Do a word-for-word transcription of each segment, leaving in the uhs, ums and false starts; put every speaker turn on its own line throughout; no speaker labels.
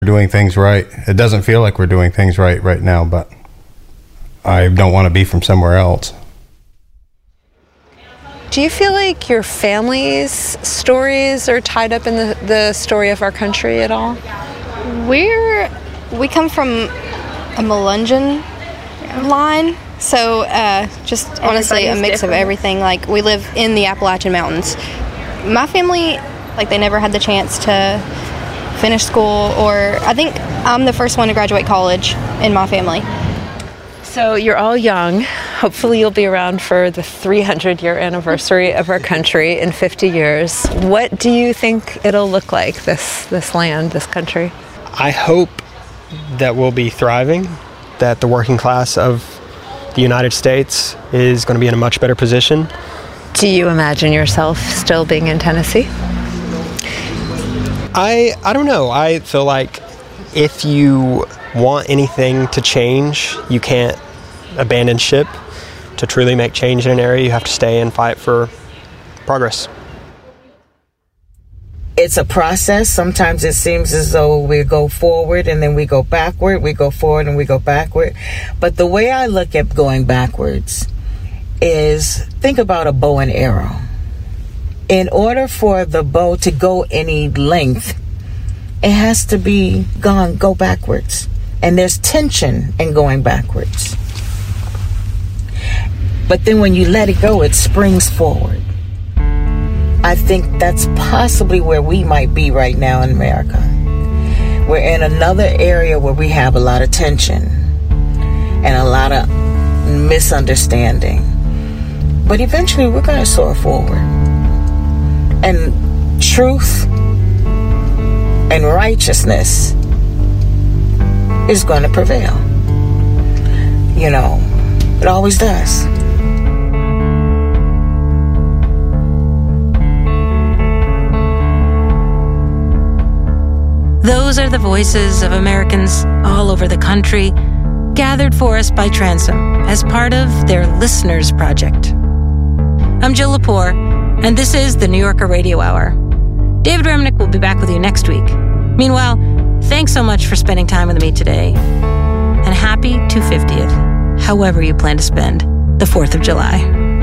doing things right. It doesn't feel like we're doing things right right now, but I don't want to be from somewhere else.
Do you feel like your family's stories are tied up in the, the story of our country at all?
We're, we come from a Melungeon line, so uh, just honestly a mix different. Of everything. Like, we live in the Appalachian Mountains. My family, like, they never had the chance to finish school, or I think I'm the first one to graduate college in my family.
So you're all young. Hopefully you'll be around for the three hundred year anniversary of our country in fifty years. What do you think it'll look like, this this land, this country?
I hope that we'll be thriving, that the working class of the United States is going to be in a much better position.
Do you imagine yourself still being in Tennessee?
I I don't know. I feel like if you want anything to change, you can't abandon ship. To truly make change in an area, you have to stay and fight for progress.
It's a process. Sometimes it seems as though we go forward and then we go backward, we go forward and we go backward. But the way I look at going backwards is, think about a bow and arrow. In order for the bow to go any length, it has to be gone, go backwards. And there's tension in going backwards. But then when you let it go, it springs forward. I think that's possibly where we might be right now in America. We're in another area where we have a lot of tension and a lot of misunderstanding. But eventually we're going to soar forward. And truth and righteousness is going to prevail. You know, it always does.
Those are the voices of Americans all over the country, gathered for us by Transom as part of their Listeners Project. I'm Jill Lepore, and this is the New Yorker Radio Hour. David Remnick will be back with you next week. Meanwhile, thanks so much for spending time with me today. And happy two hundred fiftieth, however you plan to spend the fourth of July.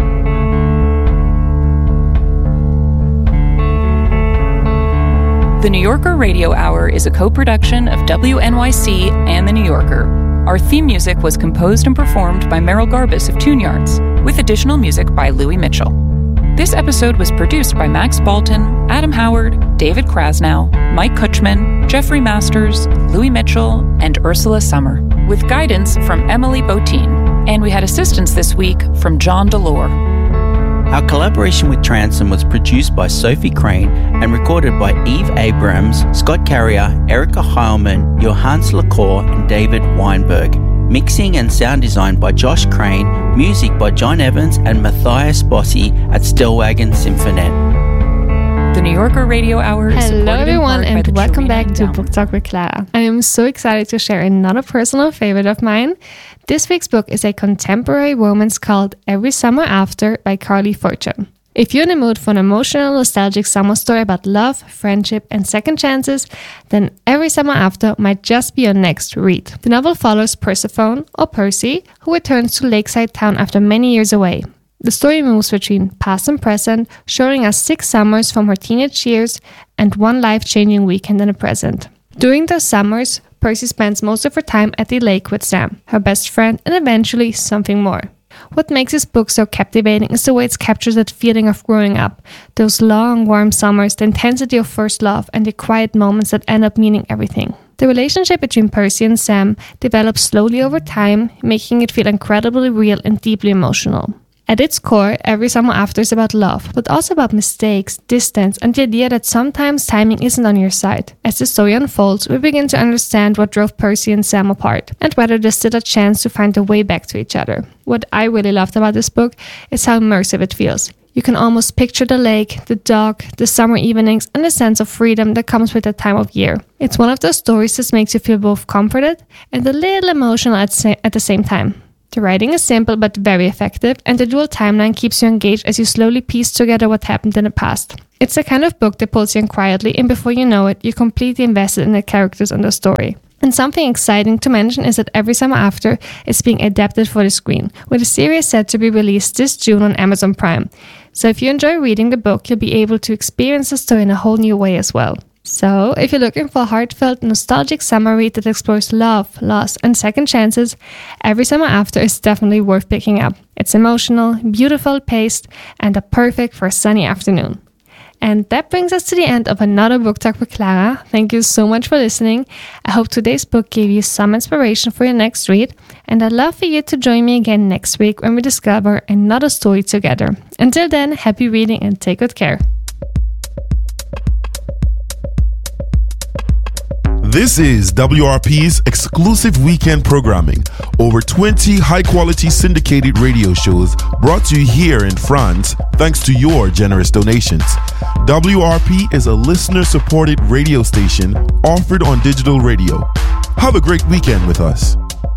The New Yorker Radio Hour is a co-production of W N Y C and The New Yorker. Our theme music was composed and performed by Merrill Garbus of Tune Yards, with additional music by Louis Mitchell. This episode was produced by Max Balton, Adam Howard, David Krasnow, Mike Kutchman, Jeffrey Masters, Louis Mitchell, and Ursula Summer, with guidance from Emily Botine. And we had assistance this week from John Delore.
Our collaboration with Transom was produced by Sophie Crane and recorded by Eve Abrams, Scott Carrier, Erica Heilman, Johannes Lacour, and David Weinberg. Mixing and sound design by Josh Crane, music by John Evans and Matthias Bossi at Stellwagen Symphonette.
The New Yorker Radio Hour is
Hello everyone and welcome
Cherena
back to
Endowment.
Book Talk with Clara. I am so excited to share another personal favorite of mine. This week's book is a contemporary romance called Every Summer After by Carly Fortune. If you're in the mood for an emotional, nostalgic summer story about love, friendship, and second chances, then Every Summer After might just be your next read. The novel follows Persephone, or Percy, who returns to Lakeside Town after many years away. The story moves between past and present, showing us six summers from her teenage years and one life-changing weekend in the present. During those summers, Percy spends most of her time at the lake with Sam, her best friend, and eventually something more. What makes this book so captivating is the way it captures that feeling of growing up, those long, warm summers, the intensity of first love, and the quiet moments that end up meaning everything. The relationship between Percy and Sam develops slowly over time, making it feel incredibly real and deeply emotional. At its core, Every Summer After is about love, but also about mistakes, distance, and the idea that sometimes timing isn't on your side. As the story unfolds, we begin to understand what drove Percy and Sam apart, and whether there's still a chance to find a way back to each other. What I really loved about this book is how immersive it feels. You can almost picture the lake, the dog, the summer evenings, and the sense of freedom that comes with that time of year. It's one of those stories that makes you feel both comforted and a little emotional at, sa- at the same time. The writing is simple but very effective, and the dual timeline keeps you engaged as you slowly piece together what happened in the past. It's the kind of book that pulls you in quietly, and before you know it, you're completely invested in the characters and the story. And something exciting to mention is that Every Summer After is being adapted for the screen, with a series set to be released this June on Amazon Prime. So if you enjoy reading the book, you'll be able to experience the story in a whole new way as well. So, if you're looking for a heartfelt, nostalgic summer read that explores love, loss, and second chances, Every Summer After is definitely worth picking up. It's emotional, beautiful paced, and a perfect for a sunny afternoon. And that brings us to the end of another Book Talk with Clara. Thank you so much for listening. I hope today's book gave you some inspiration for your next read, and I'd love for you to join me again next week when we discover another story together. Until then, happy reading and take good care.
This is W R P's exclusive weekend programming. Over twenty high-quality syndicated radio shows brought to you here in France thanks to your generous donations. W R P is a listener-supported radio station offered on digital radio. Have a great weekend with us.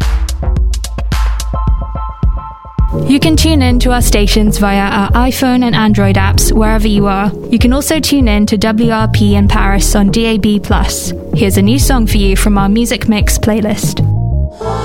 You can tune in to our stations via our iPhone and Android apps wherever you are. You can also tune in to W R P in Paris on D A B plus. Here's a new song for you from our Music Mix playlist.